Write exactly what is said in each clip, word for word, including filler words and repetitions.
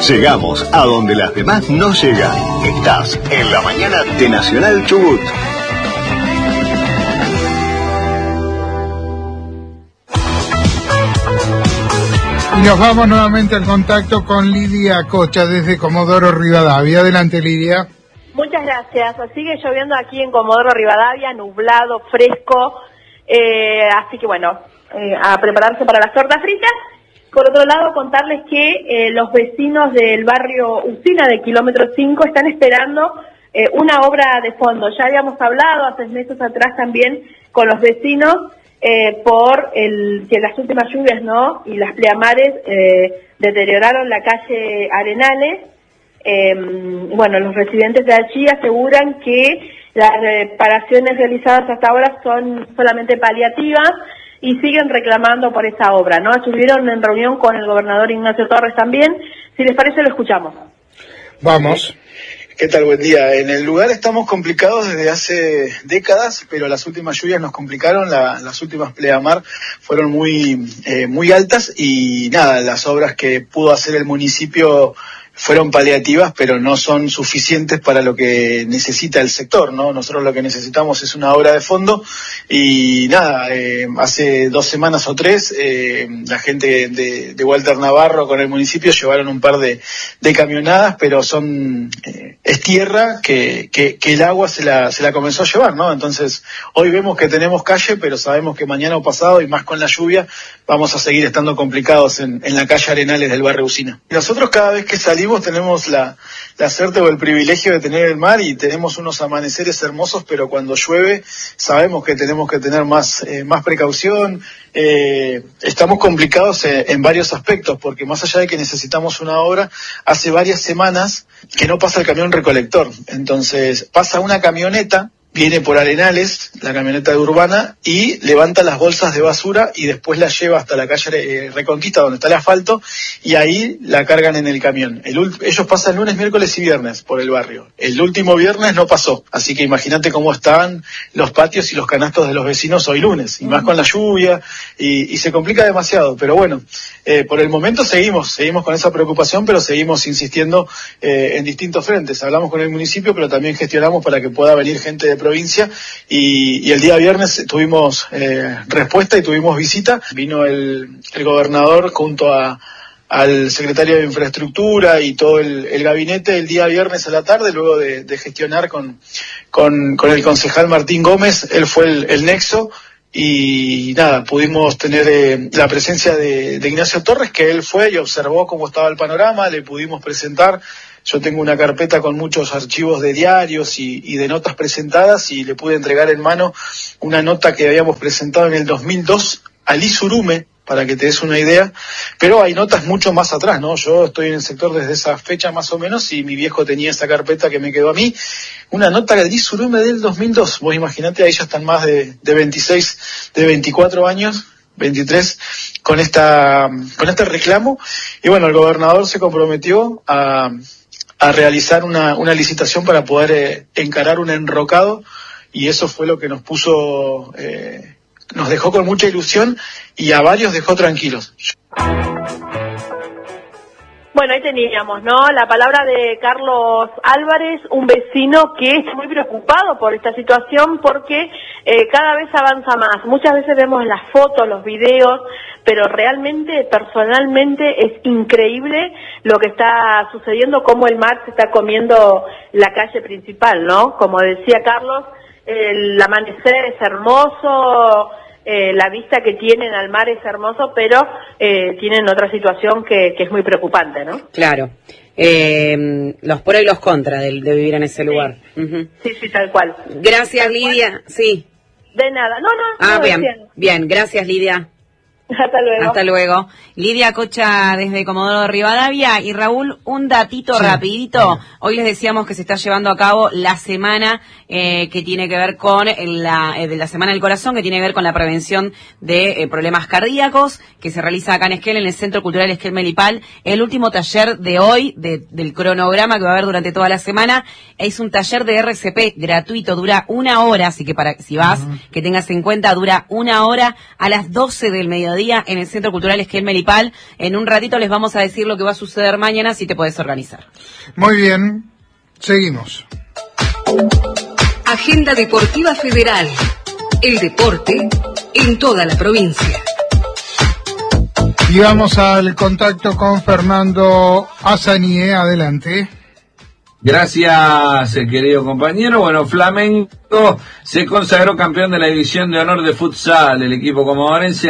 Llegamos a donde las demás no llegan. Estás en la mañana de Nacional Chubut. Y nos vamos nuevamente al contacto con Lidia Cocha desde Comodoro Rivadavia. Adelante, Lidia. Muchas gracias. Sigue lloviendo aquí en Comodoro Rivadavia, nublado, fresco, eh, así que bueno, eh, a prepararse para las tortas fritas. Por otro lado, contarles que eh, los vecinos del barrio Usina de kilómetro cinco están esperando eh, una obra de fondo. Ya habíamos hablado hace meses atrás también con los vecinos eh, por el que las últimas lluvias, ¿no? Y las pleamares eh, deterioraron la calle Arenales. Eh, bueno, los residentes de allí aseguran que las reparaciones realizadas hasta ahora son solamente paliativas y siguen reclamando por esa obra, ¿no? Estuvieron en reunión con el gobernador Ignacio Torres también. Si les parece, lo escuchamos. Vamos. ¿Qué tal? Buen día. En el lugar estamos complicados desde hace décadas, pero las últimas lluvias nos complicaron, la, las últimas pleamar fueron muy, eh, muy altas y nada, las obras que pudo hacer el municipio fueron paliativas, pero no son suficientes para lo que necesita el sector, ¿no? Nosotros lo que necesitamos es una obra de fondo y nada, eh, hace dos semanas o tres, eh, la gente de, de Walter Navarro con el municipio llevaron un par de, de camionadas, pero son, eh, es tierra que, que, que el agua se la, se la comenzó a llevar, ¿no? Entonces, hoy vemos que tenemos calle, pero sabemos que mañana o pasado, y más con la lluvia, vamos a seguir estando complicados en, en la calle Arenales del barrio Usina. Y nosotros cada vez que salimos tenemos la, la suerte o el privilegio de tener el mar y tenemos unos amaneceres hermosos, pero cuando llueve sabemos que tenemos que tener más, eh, más precaución. Eh, estamos complicados en, en varios aspectos, porque más allá de que necesitamos una obra, hace varias semanas que no pasa el camión recolector. Entonces pasa una camioneta, viene por Arenales, la camioneta de Urbana, y levanta las bolsas de basura y después la lleva hasta la calle eh, Reconquista, donde está el asfalto, y ahí la cargan en el camión. El ult- ellos pasan lunes, miércoles y viernes por el barrio. El último viernes no pasó, así que imagínate cómo están los patios y los canastos de los vecinos hoy lunes, y más con la lluvia, y, y se complica demasiado. Pero bueno, eh, por el momento seguimos, seguimos con esa preocupación, pero seguimos insistiendo eh, en distintos frentes. Hablamos con el municipio, pero también gestionamos para que pueda venir gente de provincia y, y el día viernes tuvimos eh, respuesta y tuvimos visita. Vino el, el gobernador junto a al secretario de Infraestructura y todo el, el gabinete el día viernes a la tarde, luego de, de gestionar con, con, con el concejal Martín Gómez. Él fue el, el nexo y nada, pudimos tener eh, la presencia de, de Ignacio Torres, que él fue y observó cómo estaba el panorama, le pudimos presentar. Yo tengo una carpeta con muchos archivos de diarios y, y de notas presentadas, y le pude entregar en mano una nota que habíamos presentado en el dos mil dos al Isurume, para que te des una idea, pero hay notas mucho más atrás, ¿no? Yo estoy en el sector desde esa fecha más o menos, y mi viejo tenía esa carpeta que me quedó a mí, una nota del Isurume del dos mil dos, vos imaginate, ahí ya están más de, de veintiséis, de veinticuatro años, veintitrés, con esta, con este reclamo, y bueno, el gobernador se comprometió a a realizar una, una licitación para poder eh, encarar un enrocado, y eso fue lo que nos puso, eh, nos dejó con mucha ilusión y a varios dejó tranquilos. Bueno, ahí teníamos, ¿no? La palabra de Carlos Álvarez, un vecino que está muy preocupado por esta situación porque eh, cada vez avanza más. Muchas veces vemos las fotos, los videos, pero realmente, personalmente, es increíble lo que está sucediendo, cómo el mar se está comiendo la calle principal, ¿no? Como decía Carlos, el amanecer es hermoso, Eh, la vista que tienen al mar es hermoso, pero eh, tienen otra situación que, que es muy preocupante, ¿no? Claro. Eh, los pro y los contra de, de vivir en ese sí. lugar. Uh-huh. Sí, sí, tal cual. Gracias, ¿Tal Lidia. cual? Sí. De nada. No, no. Ah, no bien. decían. Bien, gracias, Lidia. Hasta luego. Hasta luego. Lidia Cocha desde Comodoro Rivadavia. Y Raúl, un datito sí. rapidito. Hoy les decíamos que se está llevando a cabo la semana eh, que tiene que ver con la, eh, de la Semana del Corazón, que tiene que ver con la prevención de eh, problemas cardíacos, que se realiza acá en Esquel, en el Centro Cultural Esquel Melipal. El último taller de hoy, de, del cronograma que va a haber durante toda la semana, es un taller de R C P gratuito, dura una hora, así que para si vas, uh-huh. que tengas en cuenta, dura una hora a las doce del mediodía. día en el Centro Cultural Esquel Melipal. En un ratito les vamos a decir lo que va a suceder mañana si te podés organizar. Muy bien, seguimos. Agenda Deportiva Federal. El deporte en toda la provincia. Y vamos al contacto con Fernando Azanie. Adelante. Gracias, querido compañero. Bueno, Flamengo se consagró campeón de la división de honor de futsal. El equipo comodorense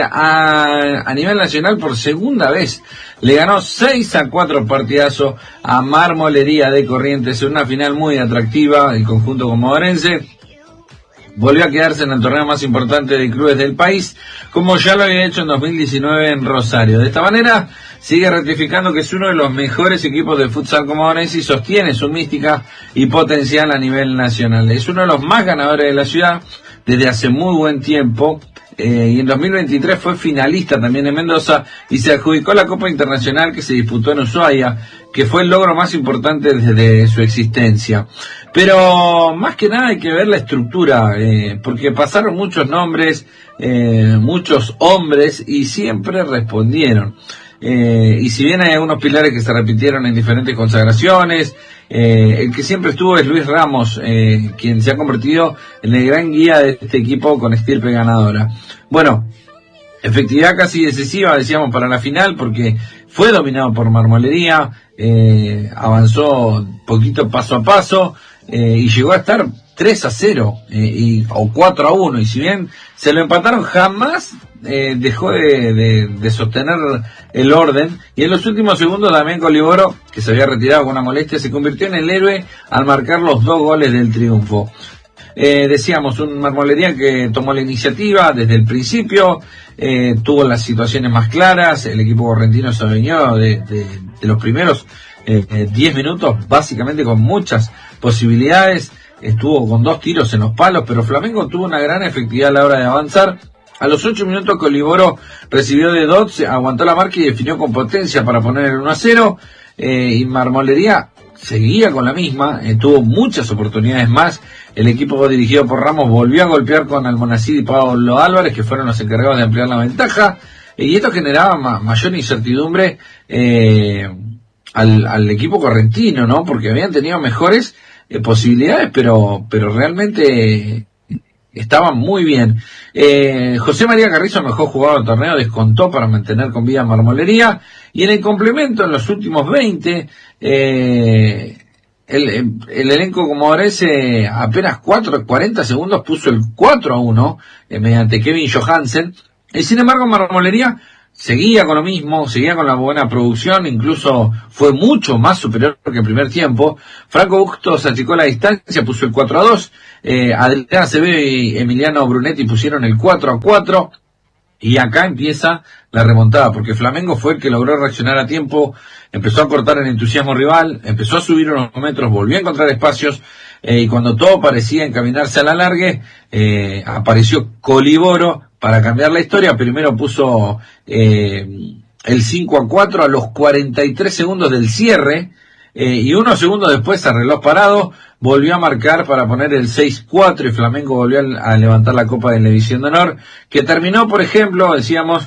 a, a nivel nacional por segunda vez le ganó seis a cuatro partidazos a Marmolería de Corrientes en una final muy atractiva. El conjunto comodorense volvió a quedarse en el torneo más importante de clubes del país, como ya lo había hecho en dos mil diecinueve en Rosario. De esta manera sigue ratificando que es uno de los mejores equipos de futsal comodorense y sostiene su mística y potencial a nivel nacional. Es uno de los más ganadores de la ciudad desde hace muy buen tiempo, eh, y en dos mil veintitrés fue finalista también en Mendoza y se adjudicó la Copa Internacional que se disputó en Ushuaia, que fue el logro más importante desde su existencia. Pero más que nada hay que ver la estructura, eh, porque pasaron muchos nombres, eh, muchos hombres y siempre respondieron. Eh, y si bien hay algunos pilares que se repitieron en diferentes consagraciones, eh, el que siempre estuvo es Luis Ramos, eh, quien se ha convertido en el gran guía de este equipo con estirpe ganadora. Bueno, efectividad casi decisiva, decíamos, para la final, porque fue dominado por Marmolería, eh, avanzó poquito paso a paso, eh, y llegó a estar tres a cero, eh, y, o cuatro a uno, y si bien se lo empataron, jamás eh, dejó de, de, de sostener el orden, y en los últimos segundos Damián Coliboro, que se había retirado con una molestia, se convirtió en el héroe al marcar los dos goles del triunfo. Eh, decíamos, un Marmolería que tomó la iniciativa desde el principio, eh, tuvo las situaciones más claras, el equipo correntino se adueñó de, de, de los primeros eh, diez minutos, básicamente con muchas posibilidades, estuvo con dos tiros en los palos, pero Flamengo tuvo una gran efectividad a la hora de avanzar. A los ocho minutos Coliboro recibió de Dodds, aguantó la marca y definió con potencia para poner el uno a cero, eh, y Marmolería seguía con la misma, eh, tuvo muchas oportunidades más. El equipo dirigido por Ramos volvió a golpear con Almonacid y Pablo Álvarez, que fueron los encargados de ampliar la ventaja, eh, y esto generaba ma- mayor incertidumbre eh, al, al equipo correntino, ¿no? Porque habían tenido mejores eh, posibilidades, pero pero realmente estaban muy bien. Eh, José María Carrizo, mejor jugador del torneo, descontó para mantener con vida Marmolería, y en el complemento, en los últimos veinte, eh, el, el elenco comodorense apenas cuatro, cuarenta segundos puso el cuatro a uno, eh, mediante Kevin Johansen, y sin embargo Marmolería seguía con lo mismo, seguía con la buena producción, incluso fue mucho más superior que el primer tiempo. Franco Bustos achicó la distancia, puso el cuatro a dos, eh, Adrián Acevedo y Emiliano Brunetti pusieron el cuatro a cuatro, y acá empieza la remontada, porque Flamengo fue el que logró reaccionar a tiempo, empezó a cortar el entusiasmo rival, empezó a subir unos metros, volvió a encontrar espacios, eh, y cuando todo parecía encaminarse a la largue, eh, apareció Coliboro para cambiar la historia. Primero puso eh, el cinco a cuatro a los cuarenta y tres segundos del cierre, eh, y unos segundos después, a reloj parado, volvió a marcar para poner el seis cuatro, y Flamengo volvió a, a levantar la Copa de la División de Honor, que terminó, por ejemplo, decíamos,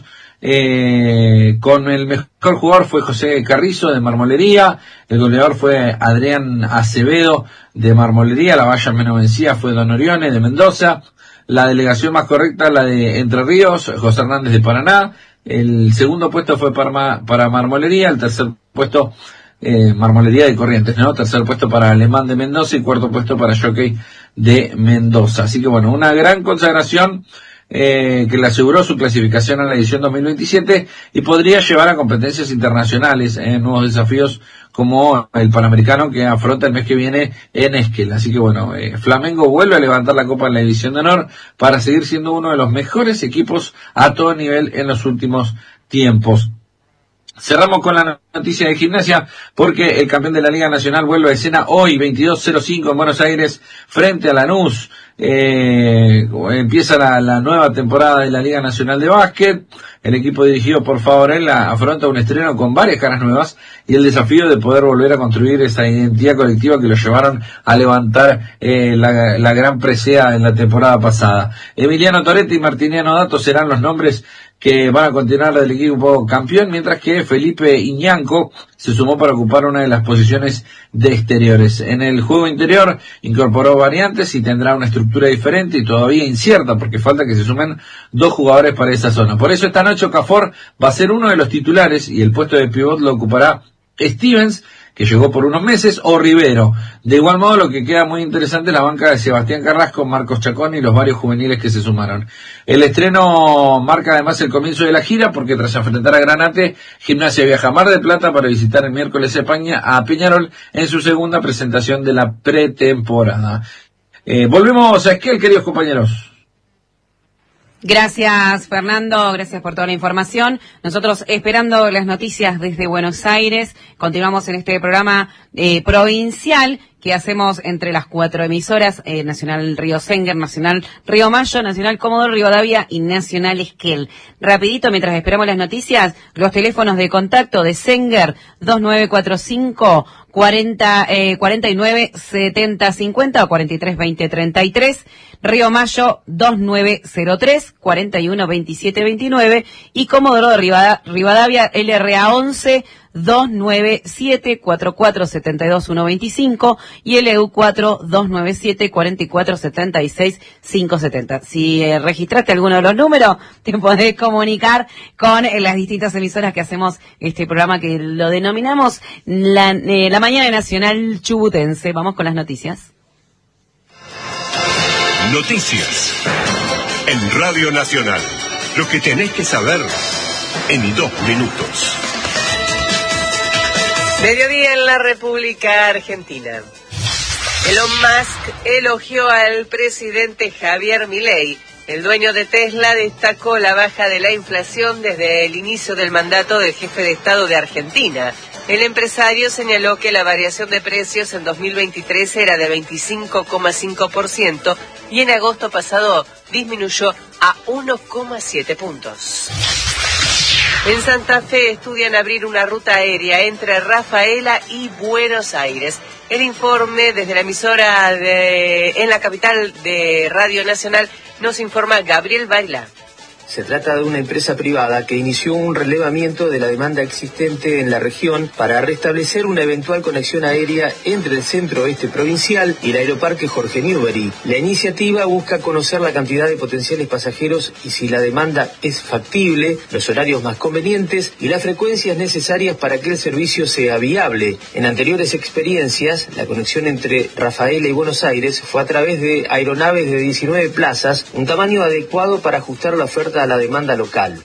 eh, con el mejor jugador fue José Carrizo de Marmolería, el goleador fue Adrián Acevedo de Marmolería, la valla menos vencida fue Don Orione de Mendoza, la delegación más correcta la de Entre Ríos, José Hernández de Paraná, el segundo puesto fue para, para Marmolería, el tercer puesto eh, Marmolería de Corrientes, ¿no? Tercer puesto para Alemán de Mendoza y cuarto puesto para Jockey de Mendoza. Así que bueno, una gran consagración eh, que le aseguró su clasificación a la edición dos mil veintisiete y podría llevar a competencias internacionales en eh, nuevos desafíos como el Panamericano que afronta el mes que viene en Esquel. Así que bueno, eh, Flamengo vuelve a levantar la Copa en la División de Honor para seguir siendo uno de los mejores equipos a todo nivel en los últimos tiempos. Cerramos con la noticia de Gimnasia porque el campeón de la Liga Nacional vuelve a escena hoy, veintidós cero cinco en Buenos Aires, frente a Lanús. Eh, empieza la, la nueva temporada de la Liga Nacional de Básquet. El equipo dirigido por Favorella afronta un estreno con varias caras nuevas y el desafío de poder volver a construir esa identidad colectiva que lo llevaron a levantar eh, la, la gran presea en la temporada pasada. Emiliano Toretti y Martiniano Dato serán los nombres que van a continuar del equipo campeón, mientras que Felipe Iñanco se sumó para ocupar una de las posiciones de exteriores. En el juego interior incorporó variantes y tendrá una estructura diferente y todavía incierta, porque falta que se sumen dos jugadores para esa zona. Por eso esta noche Okafor va a ser uno de los titulares y el puesto de pivot lo ocupará Stevens, que llegó por unos meses, o Rivero. De igual modo, lo que queda muy interesante es la banca de Sebastián Carrasco, Marcos Chacón y los varios juveniles que se sumaron. El estreno marca además el comienzo de la gira, porque tras enfrentar a Granate, Gimnasia viaja a Mar del Plata para visitar el miércoles España a Peñarol en su segunda presentación de la pretemporada. Eh, volvemos a Esquel, queridos compañeros. Gracias, Fernando, gracias por toda la información. Nosotros esperando las noticias desde Buenos Aires, continuamos en este programa eh, provincial que hacemos entre las cuatro emisoras, eh, Nacional Río Senguer, Nacional Río Mayo, Nacional Comodoro Rivadavia y Nacional Esquel. Rapidito, mientras esperamos las noticias, los teléfonos de contacto de Senguer, dos nueve cuatro cinco, cuarenta, eh, cuarenta y nueve, setenta, cincuenta o cuarenta y tres, veinte, treinta y tres, Río Mayo, dos nueve cero tres, cuarenta y uno, veintisiete, veintinueve y Comodoro de Rivada- Rivadavia, L R A once, dos nueve siete, cuarenta y cuatro, setenta y dos, ciento veinticinco y L U cuatro, dos nueve siete, cuarenta y cuatro, setenta y seis, quinientos setenta. Si eh, registraste alguno de los números, te podés comunicar con eh, las distintas emisoras que hacemos este programa que lo denominamos la, eh, la Mañana Nacional Chubutense. Vamos con las noticias. Noticias en Radio Nacional. Lo que tenés que saber en dos minutos. Mediodía en la República Argentina. Elon Musk elogió al presidente Javier Milei. El dueño de Tesla destacó la baja de la inflación desde el inicio del mandato del jefe de Estado de Argentina. El empresario señaló que la variación de precios en dos mil veintitrés era de veinticinco coma cinco por ciento y en agosto pasado disminuyó a uno coma siete puntos. En Santa Fe estudian abrir una ruta aérea entre Rafaela y Buenos Aires. El informe desde la emisora de, en la capital de Radio Nacional nos informa Gabriel Baila. Se trata de una empresa privada que inició un relevamiento de la demanda existente en la región para restablecer una eventual conexión aérea entre el centro oeste provincial y el aeroparque Jorge Newbery. La iniciativa busca conocer la cantidad de potenciales pasajeros y si la demanda es factible, los horarios más convenientes y las frecuencias necesarias para que el servicio sea viable. En anteriores experiencias, la conexión entre Rafaela y Buenos Aires fue a través de aeronaves de diecinueve plazas, un tamaño adecuado para ajustar la oferta a la demanda local.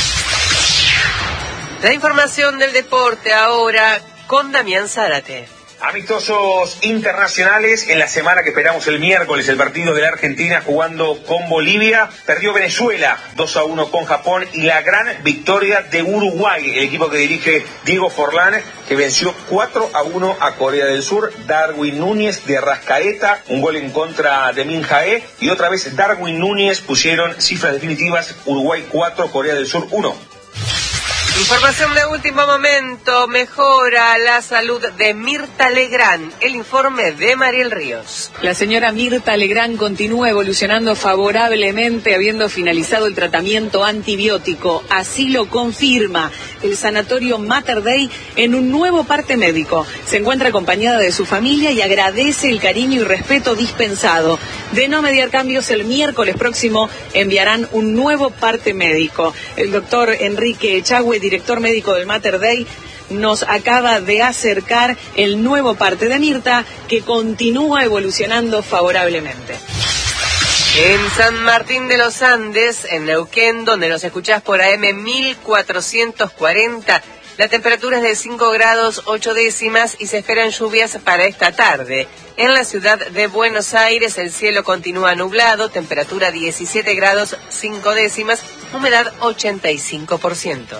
La información del deporte ahora con Damián Zárate. Amistosos internacionales en la semana que esperamos el miércoles, el partido de la Argentina jugando con Bolivia. Perdió Venezuela dos a uno con Japón y la gran victoria de Uruguay, el equipo que dirige Diego Forlán, que venció cuatro a uno a Corea del Sur. Darwin Núñez de Rascaeta, un gol en contra de Min Jae y otra vez Darwin Núñez pusieron cifras definitivas. Uruguay cuatro, Corea del Sur uno. Información de último momento, mejora la salud de Mirta Legrand. El informe de Mariel Ríos. La señora Mirta Legrand continúa evolucionando favorablemente habiendo finalizado el tratamiento antibiótico. Así lo confirma el sanatorio Mater Dei en un nuevo parte médico. Se encuentra acompañada de su familia y agradece el cariño y respeto dispensado. De no mediar cambios, el miércoles próximo enviarán un nuevo parte médico. El doctor Enrique Echagüe, director médico del Mater Dei, nos acaba de acercar el nuevo parte de Mirta, que continúa evolucionando favorablemente. En San Martín de los Andes, en Neuquén, donde nos escuchás por A M mil cuatrocientos cuarenta, la temperatura es de cinco grados ocho décimas y se esperan lluvias para esta tarde. En la ciudad de Buenos Aires el cielo continúa nublado, temperatura diecisiete grados cinco décimas, humedad ochenta y cinco por ciento.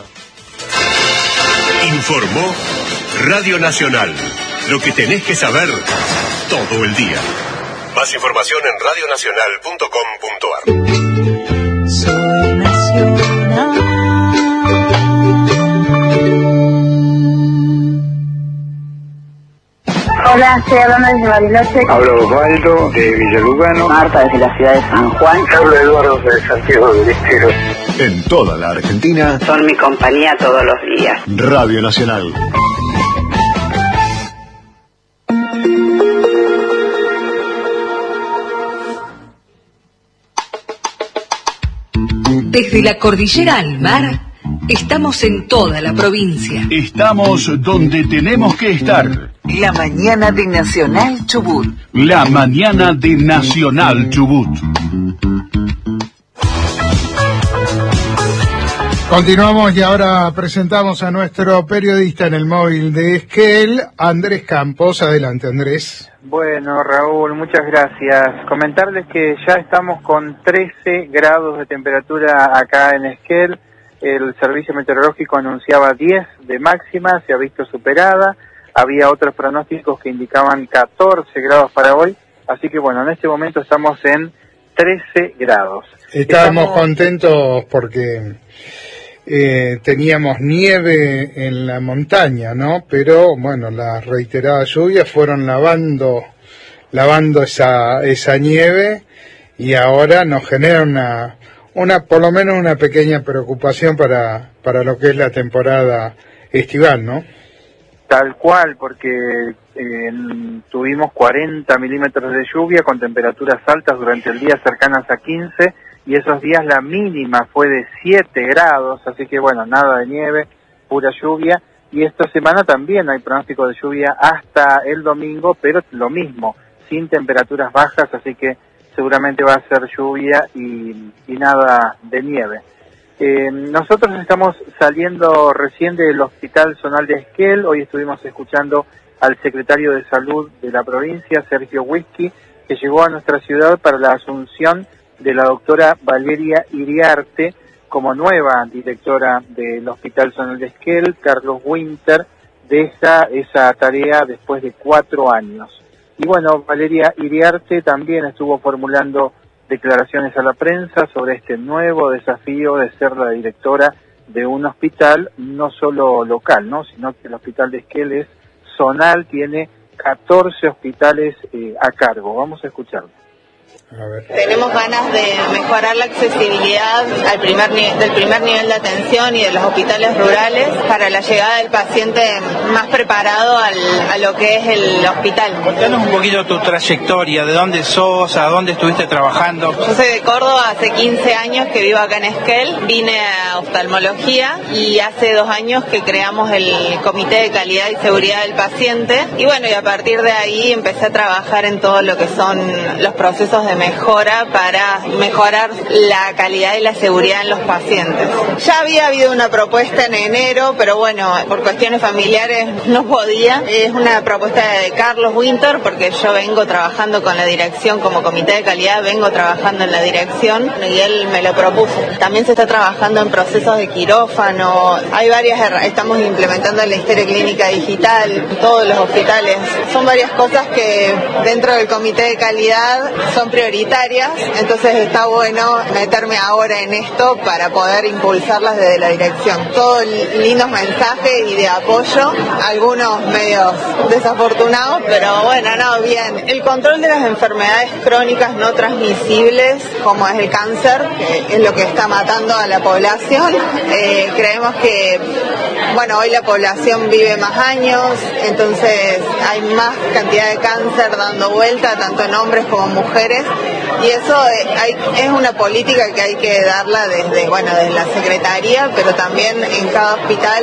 Informó Radio Nacional. Lo que tenés que saber todo el día. Más información en radio nacional punto com punto a r. Soy nacional. Hola, estoy hablando desde Bariloche. Hablo Osvaldo de Villalugano. Marta desde la ciudad de San Juan. Hablo Eduardo de Santiago del Estero. En toda la Argentina. Son mi compañía todos los días. Radio Nacional. Desde la cordillera al mar, estamos en toda la provincia. Estamos donde tenemos que estar. La mañana de Nacional Chubut. La mañana de Nacional Chubut. Continuamos y ahora presentamos a nuestro periodista en el móvil de Esquel, Andrés Campos. Adelante, Andrés. Bueno, Raúl, muchas gracias. Comentarles que ya estamos con trece grados de temperatura acá en Esquel. El servicio meteorológico anunciaba diez de máxima, se ha visto superada. Había otros pronósticos que indicaban catorce grados para hoy. Así que bueno, en este momento estamos en trece grados. Estábamos estamos... contentos porque eh, teníamos nieve en la montaña, ¿no? Pero bueno, las reiteradas lluvias fueron lavando lavando esa esa nieve y ahora nos genera una una por lo menos una pequeña preocupación para para lo que es la temporada estival, ¿no? Tal cual, porque eh, tuvimos cuarenta milímetros de lluvia con temperaturas altas durante el día cercanas a quince, y esos días la mínima fue de siete grados, así que bueno, nada de nieve, pura lluvia. Y esta semana también hay pronóstico de lluvia hasta el domingo, pero lo mismo, sin temperaturas bajas, así que seguramente va a ser lluvia y, y nada de nieve. Eh, nosotros estamos saliendo recién del Hospital Zonal de Esquel. Hoy estuvimos escuchando al secretario de Salud de la provincia, Sergio Whisky, que llegó a nuestra ciudad para la asunción de la doctora Valeria Iriarte como nueva directora del Hospital Zonal de Esquel. Carlos Winter deja esa tarea después de cuatro años. Y bueno, Valeria Iriarte también estuvo formulando declaraciones a la prensa sobre este nuevo desafío de ser la directora de un hospital, no solo local, ¿no? Sino que el Hospital de Esquel es zonal, tiene catorce hospitales eh, a cargo. Vamos a escucharlo. Tenemos ganas de mejorar la accesibilidad al primer del primer nivel de atención y de los hospitales rurales para la llegada del paciente más preparado al, a lo que es el hospital. Cuéntanos un poquito tu trayectoria, de dónde sos, a dónde estuviste trabajando. Yo soy de Córdoba, hace quince años que vivo acá en Esquel, vine a oftalmología y hace dos años que creamos el Comité de Calidad y Seguridad del Paciente, y bueno, y a partir de ahí empecé a trabajar en todo lo que son los procesos de mejora para mejorar la calidad y la seguridad en los pacientes. Ya había habido una propuesta en enero, pero bueno, por cuestiones familiares no podía. Es una propuesta de Carlos Winter, porque yo vengo trabajando con la dirección como comité de calidad, vengo trabajando en la dirección y él me lo propuso. También se está trabajando en procesos de quirófano, hay varias, estamos implementando la historia clínica digital en todos los hospitales. Son varias cosas que dentro del comité de calidad son prioritarias, entonces está bueno meterme ahora en esto para poder impulsarlas desde la dirección. Todos lindos mensajes y de apoyo, algunos medios desafortunados, pero bueno, no, bien. El control de las enfermedades crónicas no transmisibles, como es el cáncer, que es lo que está matando a la población. Eh, creemos que, bueno, hoy la población vive más años, entonces hay más cantidad de cáncer dando vuelta, tanto en hombres como en mujeres, y eso hay, es una política que hay que darla desde, bueno, desde la Secretaría, pero también en cada hospital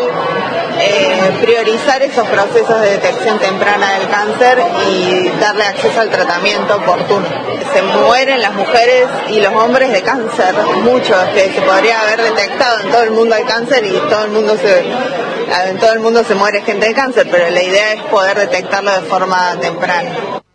eh, priorizar esos procesos de detección temprana del cáncer y darle acceso al tratamiento oportuno. Se mueren las mujeres y los hombres de cáncer, muchos, que se podría haber detectado. En todo el mundo hay cáncer y todo el mundo se, en todo el mundo se muere gente de cáncer, pero la idea es poder detectarlo de forma temprana.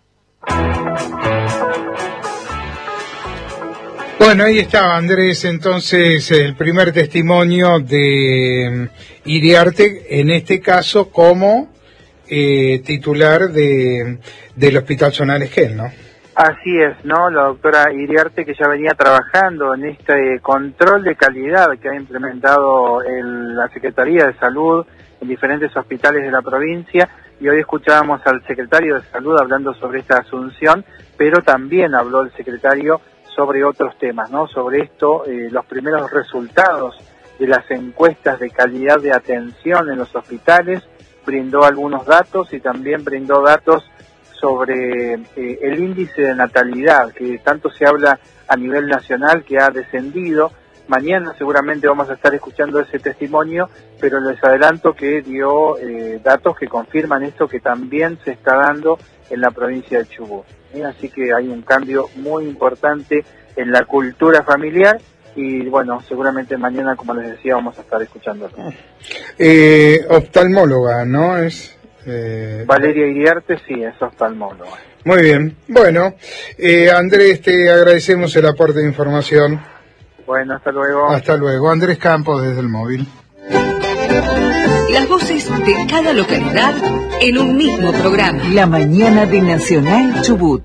Bueno, ahí estaba Andrés, entonces el primer testimonio de Iriarte, en este caso como eh, titular de del Hospital Zonal Esquel, ¿no? Así es, ¿no? La doctora Iriarte, que ya venía trabajando en este control de calidad que ha implementado el, la Secretaría de Salud en diferentes hospitales de la provincia, y hoy escuchábamos al secretario de Salud hablando sobre esta asunción, pero también habló el secretario sobre otros temas, ¿no? Sobre esto, eh, los primeros resultados de las encuestas de calidad de atención en los hospitales, brindó algunos datos y también brindó datos sobre eh, el índice de natalidad, que tanto se habla a nivel nacional, que ha descendido. Mañana seguramente vamos a estar escuchando ese testimonio, pero les adelanto que dio eh, datos que confirman esto, que también se está dando en la provincia de Chubut. ¿eh? Así que hay un cambio muy importante en la cultura familiar y bueno, seguramente mañana, como les decía, vamos a estar escuchando. Eh, oftalmóloga, ¿no? Es eh... Valeria Iriarte, sí, es oftalmóloga. Muy bien. Bueno, eh, Andrés, te agradecemos el aporte de información. Bueno, hasta luego. Hasta luego. Andrés Campos desde el móvil. Las voces de cada localidad en un mismo programa. La mañana de Nacional Chubut.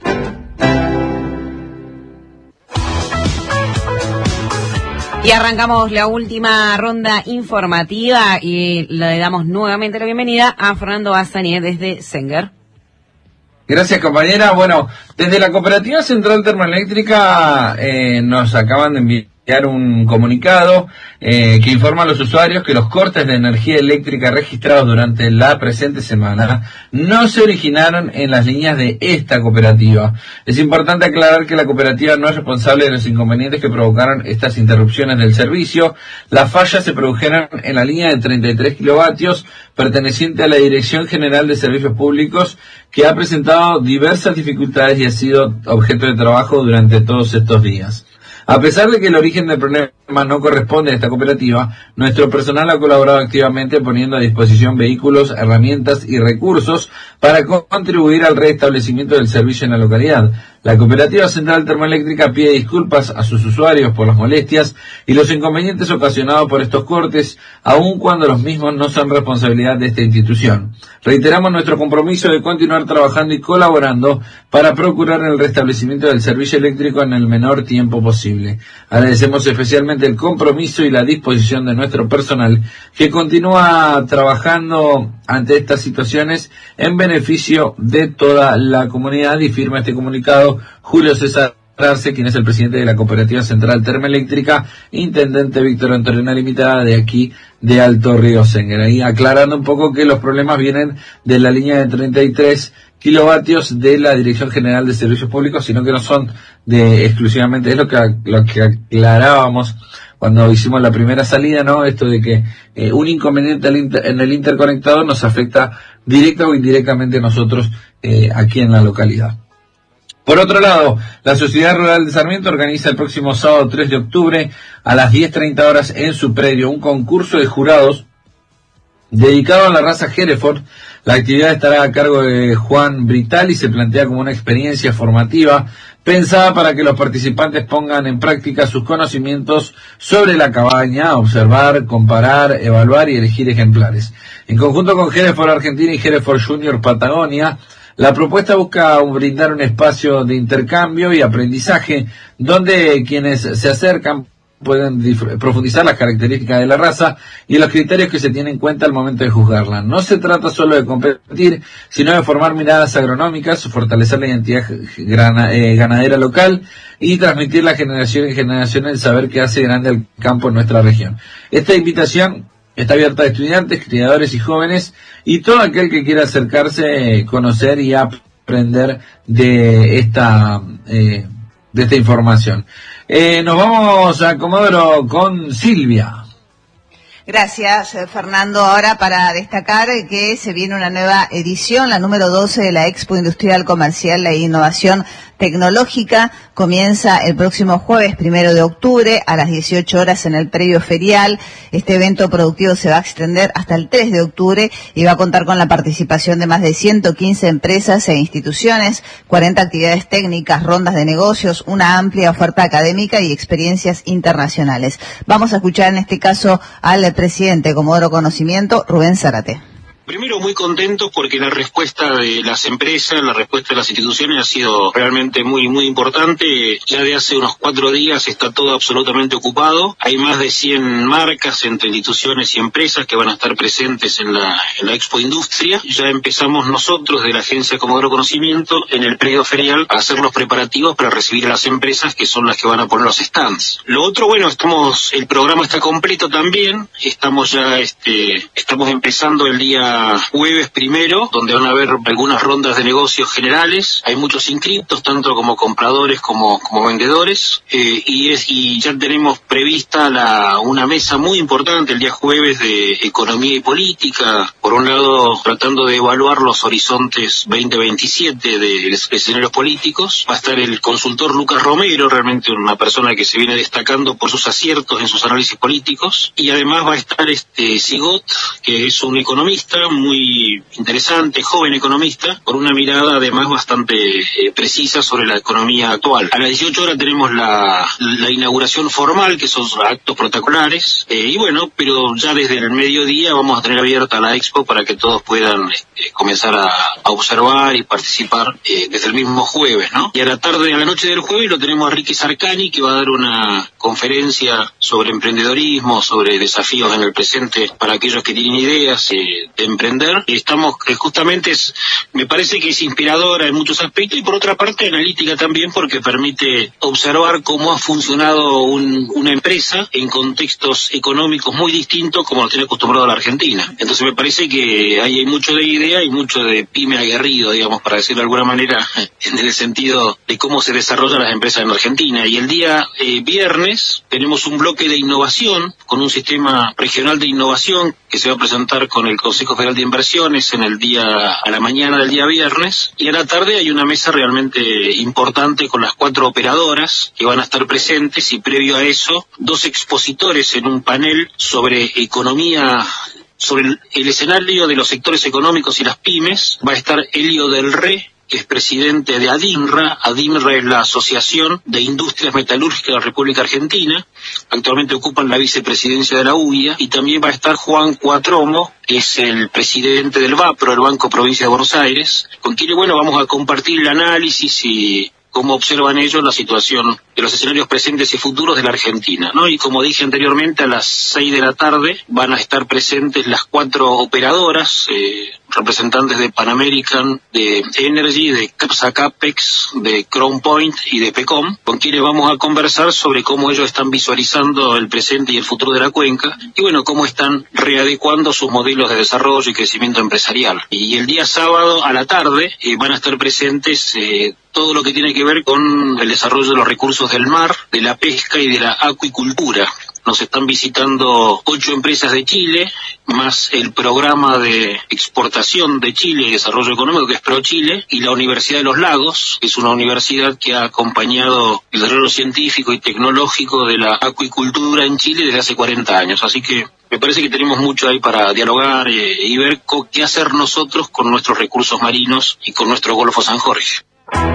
Y arrancamos la última ronda informativa y le damos nuevamente la bienvenida a Fernando Azanié desde Sengar. Gracias, compañera. Bueno, desde la Cooperativa Central Termoeléctrica eh, nos acaban de enviar un comunicado eh, que informa a los usuarios que los cortes de energía eléctrica registrados durante la presente semana no se originaron en las líneas de esta cooperativa. Es importante aclarar que la cooperativa no es responsable de los inconvenientes que provocaron estas interrupciones del servicio. Las fallas se produjeron en la línea de treinta y tres kilovatios perteneciente a la Dirección General de Servicios Públicos, que ha presentado diversas dificultades y ha sido objeto de trabajo durante todos estos días. A pesar de que el origen del problema no corresponde a esta cooperativa, nuestro personal ha colaborado activamente poniendo a disposición vehículos, herramientas y recursos para contribuir al restablecimiento del servicio en la localidad. La Cooperativa Central Termoeléctrica pide disculpas a sus usuarios por las molestias y los inconvenientes ocasionados por estos cortes, aun cuando los mismos no son responsabilidad de esta institución. Reiteramos nuestro compromiso de continuar trabajando y colaborando para procurar el restablecimiento del servicio eléctrico en el menor tiempo posible. Agradecemos especialmente el compromiso y la disposición de nuestro personal, que continúa trabajando ante estas situaciones en beneficio de toda la comunidad, y firma este comunicado Julio César Arce, quien es el presidente de la Cooperativa Central Termoeléctrica, intendente Víctor Antonella Limitada de aquí de Alto Río Sengar. Y aclarando un poco que los problemas vienen de la línea de treinta y tres kilovatios de la Dirección General de Servicios Públicos, sino que no son de exclusivamente, es lo que, lo que aclarábamos cuando hicimos la primera salida, ¿no? Esto de que eh, un inconveniente en el interconectador nos afecta directa o indirectamente a nosotros eh, aquí en la localidad. Por otro lado, la Sociedad Rural de Sarmiento organiza el próximo sábado tres de octubre a las diez treinta horas en su predio un concurso de jurados dedicado a la raza Hereford. La actividad estará a cargo de Juan Brital y se plantea como una experiencia formativa pensada para que los participantes pongan en práctica sus conocimientos sobre la cabaña, observar, comparar, evaluar y elegir ejemplares. En conjunto con Hereford Argentina y Hereford Junior Patagonia, la propuesta busca brindar un espacio de intercambio y aprendizaje donde quienes se acercan pueden profundizar las características de la raza y los criterios que se tienen en cuenta al momento de juzgarla. No se trata solo de competir, sino de formar miradas agronómicas, fortalecer la identidad grana, eh, ganadera local y transmitir la generación en generación el saber que hace grande al campo en nuestra región. Esta invitación está abierta a estudiantes, criadores y jóvenes y todo aquel que quiera acercarse, conocer y aprender de esta eh, de esta información. Eh, nos vamos a Comodoro con Silvia. Gracias, Fernando. Ahora para destacar que se viene una nueva edición, la número doce de la Expo Industrial Comercial e Innovación Tecnológica. Comienza el próximo jueves primero de octubre a las dieciocho horas en el predio ferial. Este evento productivo se va a extender hasta el tres de octubre y va a contar con la participación de más de ciento quince empresas e instituciones, cuarenta actividades técnicas, rondas de negocios, una amplia oferta académica y experiencias internacionales. Vamos a escuchar en este caso al presidente de Comodoro Conocimiento, Rubén Zárate. Primero, muy contentos porque la respuesta de las empresas, la respuesta de las instituciones ha sido realmente muy muy importante. Ya de hace unos cuatro días está todo absolutamente ocupado. Hay más de cien marcas entre instituciones y empresas que van a estar presentes en la, en la Expo Industria. Ya empezamos nosotros de la Agencia Comodoro Conocimiento en el periodo ferial a hacer los preparativos para recibir a las empresas que son las que van a poner los stands. Lo otro, bueno, estamos, el programa está completo también. Estamos ya, este, estamos empezando el día jueves primero, donde van a haber algunas rondas de negocios generales. Hay muchos inscriptos, tanto como compradores como, como vendedores, eh, y es y ya tenemos prevista la una mesa muy importante el día jueves de economía y política. Por un lado, tratando de evaluar los horizontes veinte veintisiete de escenarios políticos. Va a estar el consultor Lucas Romero, realmente una persona que se viene destacando por sus aciertos en sus análisis políticos, y además va a estar este Sigot, que es un economista muy interesante, joven economista, con una mirada además bastante eh, precisa sobre la economía actual. A las dieciocho horas tenemos la, la inauguración formal, que son actos protocolares, eh, y bueno, pero ya desde el mediodía vamos a tener abierta la expo para que todos puedan eh, comenzar a, a observar y participar eh, desde el mismo jueves, ¿no? Y a la tarde, a la noche del jueves, lo tenemos a Ricky Sarcani, que va a dar una conferencia sobre emprendedorismo, sobre desafíos en el presente para aquellos que tienen ideas eh, de emprender. Estamos, eh, justamente, es, me parece que es inspiradora en muchos aspectos, y por otra parte analítica también, porque permite observar cómo ha funcionado un, una empresa en contextos económicos muy distintos como lo tiene acostumbrado la Argentina. Entonces me parece que ahí hay mucho de idea y mucho de pyme aguerrido, digamos, para decirlo de alguna manera, en el sentido de cómo se desarrollan las empresas en Argentina. Y el día eh, viernes tenemos un bloque de innovación con un sistema regional de innovación que se va a presentar con el Consejo Federal de Inversiones en el día, a la mañana del día viernes, y a la tarde hay una mesa realmente importante con las cuatro operadoras que van a estar presentes, y previo a eso, dos expositores en un panel sobre economía, sobre el, el escenario de los sectores económicos y las pymes. Va a estar Elio del Re, que es presidente de ADINRA. ADINRA es la Asociación de Industrias Metalúrgicas de la República Argentina. Actualmente ocupan la vicepresidencia de la U I A. Y también va a estar Juan Cuatromo, que es el presidente del BAPRO, el Banco Provincia de Buenos Aires, con quien, bueno, vamos a compartir el análisis y cómo observan ellos la situación de los escenarios presentes y futuros de la Argentina, ¿no? Y como dije anteriormente, a las seis de la tarde van a estar presentes las cuatro operadoras, eh, representantes de Pan American, de Energy, de Capsa Capex, de Crown Point y de PECOM, con quienes vamos a conversar sobre cómo ellos están visualizando el presente y el futuro de la cuenca, y bueno, cómo están readecuando sus modelos de desarrollo y crecimiento empresarial. Y el día sábado a la tarde eh, van a estar presentes eh, todo lo que tiene que ver con el desarrollo de los recursos del mar, de la pesca y de la acuicultura. Nos están visitando ocho empresas de Chile, más el programa de exportación de Chile y desarrollo económico, que es ProChile, y la Universidad de los Lagos, que es una universidad que ha acompañado el desarrollo científico y tecnológico de la acuicultura en Chile desde hace cuarenta años. Así que me parece que tenemos mucho ahí para dialogar eh, y ver qué hacer nosotros con nuestros recursos marinos y con nuestro Golfo San Jorge.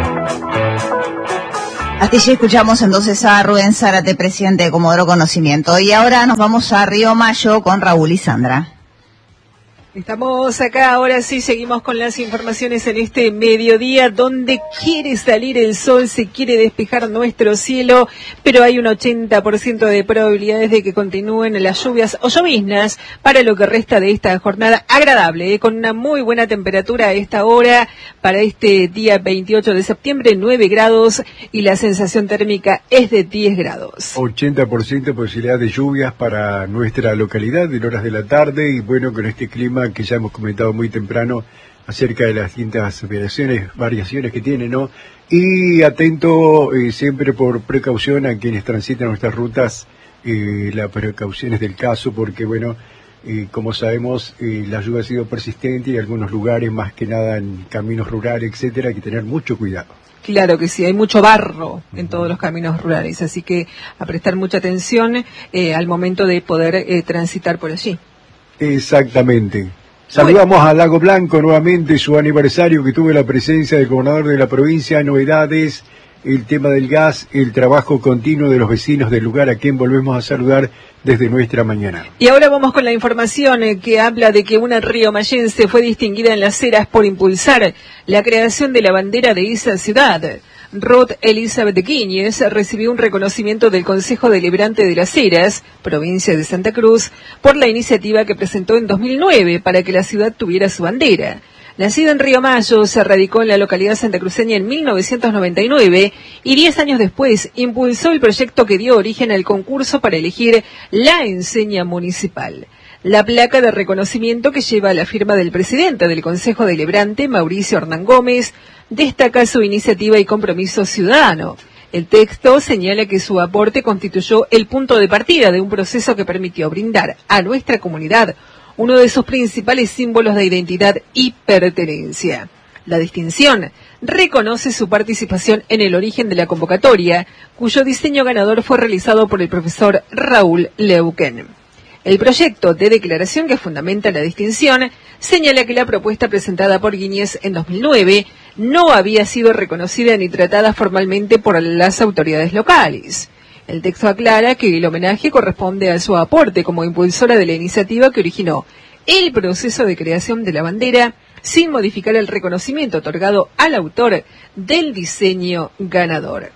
Hasta allí escuchamos entonces a Rubén Zárate, presidente de Comodoro Conocimiento. Y ahora nos vamos a Río Mayo con Raúl y Sandra. Estamos acá, ahora sí, seguimos con las informaciones en este mediodía, donde quiere salir el sol, se quiere despejar nuestro cielo, pero hay un ochenta por ciento de probabilidades de que continúen las lluvias o lloviznas para lo que resta de esta jornada agradable, ¿eh? Con una muy buena temperatura a esta hora, para este día veintiocho de septiembre, nueve grados, y la sensación térmica es de diez grados. ochenta por ciento de posibilidad de lluvias para nuestra localidad en horas de la tarde, y bueno, con este clima que ya hemos comentado muy temprano acerca de las distintas variaciones, variaciones que tiene, ¿no? Y atento eh, siempre por precaución a quienes transitan nuestras rutas, eh, las precauciones del caso, porque bueno, eh, como sabemos, eh, la lluvia ha sido persistente y en algunos lugares, más que nada en caminos rurales, etcétera, hay que tener mucho cuidado. Claro que sí, hay mucho barro en todos los caminos rurales, así que a prestar mucha atención eh, al momento de poder eh, transitar por allí. Exactamente. Saludamos a Lago Blanco nuevamente, su aniversario, que tuve la presencia del gobernador de la provincia, novedades el tema del gas, el trabajo continuo de los vecinos del lugar, a quien volvemos a saludar desde nuestra mañana. Y ahora vamos con la información eh, que habla de que una riomayense fue distinguida en Las Heras por impulsar la creación de la bandera de esa ciudad. Ruth Elizabeth Guíñez recibió un reconocimiento del Consejo Deliberante de Las Heras, provincia de Santa Cruz, por la iniciativa que presentó en dos mil nueve para que la ciudad tuviera su bandera. Nacida en Río Mayo, se radicó en la localidad santacruceña en mil novecientos noventa y nueve y diez años después impulsó el proyecto que dio origen al concurso para elegir la enseña municipal. La placa de reconocimiento, que lleva la firma del presidente del Consejo Deliberante, Mauricio Hernán Gómez, destaca su iniciativa y compromiso ciudadano. El texto señala que su aporte constituyó el punto de partida de un proceso que permitió brindar a nuestra comunidad uno de sus principales símbolos de identidad y pertenencia. La distinción reconoce su participación en el origen de la convocatoria, cuyo diseño ganador fue realizado por el profesor Raúl Leuquén. El proyecto de declaración que fundamenta la distinción señala que la propuesta presentada por Guíñez en dos mil nueve no había sido reconocida ni tratada formalmente por las autoridades locales. El texto aclara que el homenaje corresponde a su aporte como impulsora de la iniciativa que originó el proceso de creación de la bandera, sin modificar el reconocimiento otorgado al autor del diseño ganador.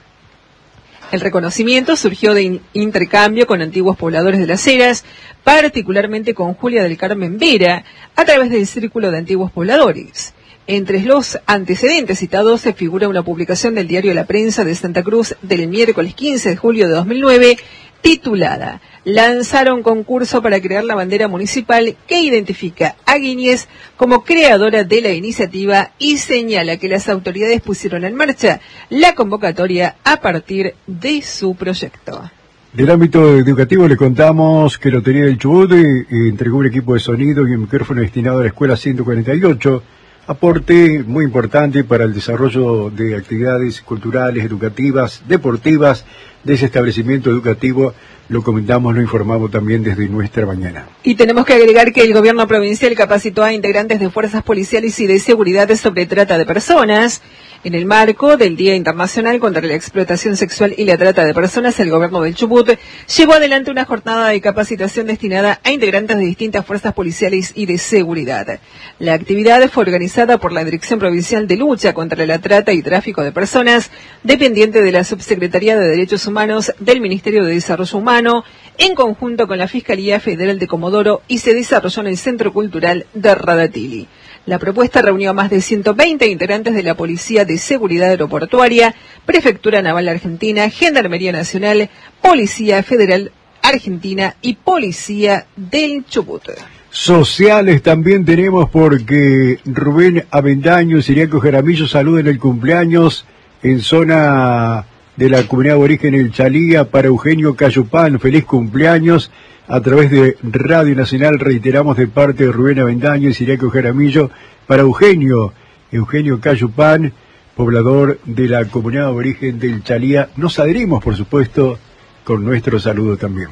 El reconocimiento surgió de in- intercambio con antiguos pobladores de Las Heras, particularmente con Julia del Carmen Vera, a través del Círculo de Antiguos Pobladores. Entre los antecedentes citados se figura una publicación del diario La Prensa de Santa Cruz del miércoles quince de julio de dos mil nueve, titulada «Lanzaron concurso para crear la bandera municipal», que identifica a Guíñez como creadora de la iniciativa y señala que las autoridades pusieron en marcha la convocatoria a partir de su proyecto. Del ámbito educativo le contamos que Lotería del Chubut eh, entregó un equipo de sonido y un micrófono destinado a la escuela ciento cuarenta y ocho, aporte muy importante para el desarrollo de actividades culturales, educativas, deportivas de ese establecimiento educativo. Lo comentamos, lo informamos también desde nuestra mañana. Y tenemos que agregar que el gobierno provincial capacitó a integrantes de fuerzas policiales y de seguridad sobre trata de personas. En el marco del Día Internacional contra la Explotación Sexual y la Trata de Personas, el gobierno del Chubut llevó adelante una jornada de capacitación destinada a integrantes de distintas fuerzas policiales y de seguridad. La actividad fue organizada por la Dirección Provincial de Lucha contra la Trata y Tráfico de Personas, dependiente de la Subsecretaría de Derechos Humanos del Ministerio de Desarrollo Humano, en conjunto con la Fiscalía Federal de Comodoro, y se desarrolló en el Centro Cultural de Radatili. La propuesta reunió a más de ciento veinte integrantes de la Policía de Seguridad Aeroportuaria, Prefectura Naval Argentina, Gendarmería Nacional, Policía Federal Argentina y Policía del Chubut. Sociales también tenemos, porque Rubén Avendaño y Siriaco Jaramillo saludan el cumpleaños en zona de la comunidad de origen El Chalía para Eugenio Cayupán. Feliz cumpleaños. A través de Radio Nacional reiteramos de parte de Rubén Avendaño y Siriaco Jaramillo para Eugenio, Eugenio Cayupán, poblador de la comunidad de origen del Chalía. Nos adherimos, por supuesto, con nuestro saludo también.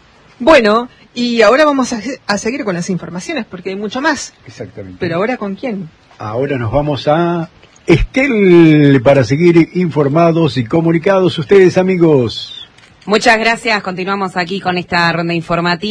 Bueno, y ahora vamos a, a seguir con las informaciones, porque hay mucho más. Exactamente. Pero ahora, ¿con quién? Ahora nos vamos a Estel para seguir informados y comunicados ustedes, amigos. Muchas gracias. Continuamos aquí con esta ronda informativa.